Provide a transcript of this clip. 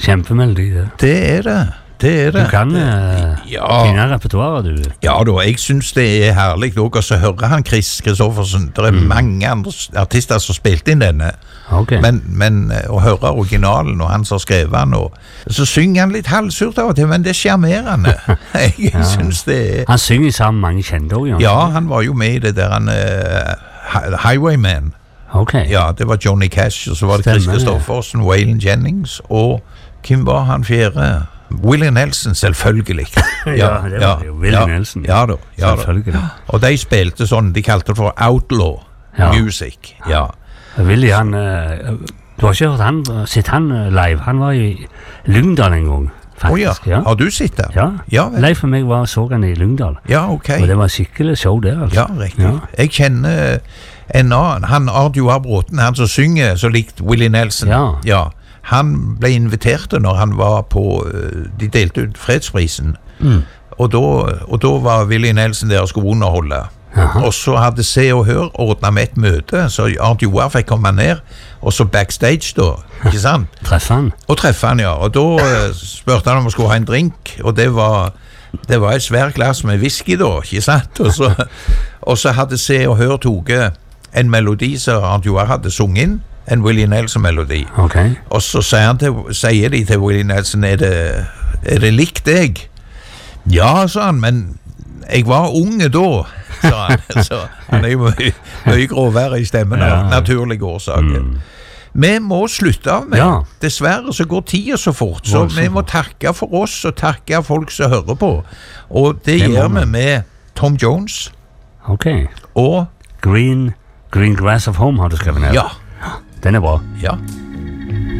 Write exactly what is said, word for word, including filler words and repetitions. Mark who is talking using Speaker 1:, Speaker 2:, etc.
Speaker 1: Kjempemelodi, det.
Speaker 2: Det er det. Det er det.
Speaker 1: Du kan uh,
Speaker 2: ja.
Speaker 1: finne repertoaret, du.
Speaker 2: Ja da, jeg synes det er herlig også å høre han Chris Kristoffersen. Det er mm. mange andre artister som spilte inn denne.
Speaker 1: Okay.
Speaker 2: Men, men å høre originalen og han som skrev han, og så synger han litt halvsurt av og til, men det er charmerende. Jeg ja. synes det er...
Speaker 1: Han synger sammen mange kjente også,
Speaker 2: ja, han var jo med i det der han, uh, Highwayman.
Speaker 1: Okay.
Speaker 2: Ja, det var Johnny Cash, og så var det Chris Kristoffersen, Waylon Jennings, og hvem var han fjerde? Willie Nelson, selvfølgelig.
Speaker 1: ja, ja, det var ja, jo Willie ja, Nelson.
Speaker 2: Ja da, ja
Speaker 1: selvfølgelig.
Speaker 2: Da. Og de spilte sånn, de kalte det for outlaw ja. music. Ja.
Speaker 1: Willie, han, uh, du har ikke hørt han, sett han live, han var i Lyngdal en gang, faktisk.
Speaker 2: Oh, ja.
Speaker 1: Ja.
Speaker 2: Har du sett der?
Speaker 1: Ja,
Speaker 2: ja
Speaker 1: Leif og meg var så han i Lyngdal.
Speaker 2: Ja, ok.
Speaker 1: Og det var skikkelig show der, altså.
Speaker 2: Ja, riktig. Ja. Jeg kjenner en annen, han Ardua Bråten, han som synger så likt Willie Nelson.
Speaker 1: Ja.
Speaker 2: Ja. Han ble invitert når han var på, de delte ut fredsprisen, mm. og, da, og da var Willie Nelson der og skulle underholde. Aha. Og så hadde Se og Hør ordnet med et møte, så Arnt Joar fikk komme ned, og så backstage da, ikke sant?
Speaker 1: Treffe han.
Speaker 2: Og treffe han, ja. Og da uh, spurte han om han skulle ha en drink, og det var, det var et svært glass med whisky da, ikke sant? Og så, og så hadde Se og Hør toget en melodi som Arnt Joar hadde sunget inn, en Willie Nelson-melodi.
Speaker 1: Okay.
Speaker 2: Og så sier, han til, sier de til Willie Nelson, er det, er det likt deg? Ja, sa han, men jeg var unge da, sa han. Så han er jo mye, mye grovere i stemmen av ja. naturlige årsaker. Mm. Vi må slutte av med. Ja. Dessverre så går tiden så fort, så vi må takke for oss og takke folk som hører på. Og det, det gjør vi med Tom Jones.
Speaker 1: Ok.
Speaker 2: Og
Speaker 1: Green, Green Grass of Home har du skrevet ned.
Speaker 2: Ja.
Speaker 1: Den er bra.
Speaker 2: Ja.